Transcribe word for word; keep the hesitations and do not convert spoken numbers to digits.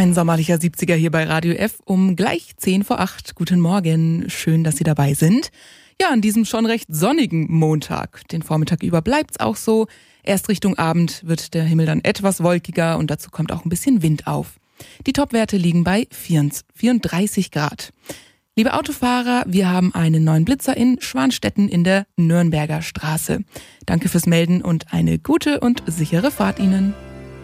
Ein sommerlicher siebziger hier bei Radio F um gleich zehn vor acht. Guten Morgen, schön, dass Sie dabei sind. Ja, an diesem schon recht sonnigen Montag. Den Vormittag über bleibt's auch so. Erst Richtung Abend wird der Himmel dann etwas wolkiger und dazu kommt auch ein bisschen Wind auf. Die Topwerte liegen bei vierunddreißig Grad. Liebe Autofahrer, wir haben einen neuen Blitzer in Schwanstetten in der Nürnberger Straße. Danke fürs Melden und eine gute und sichere Fahrt Ihnen.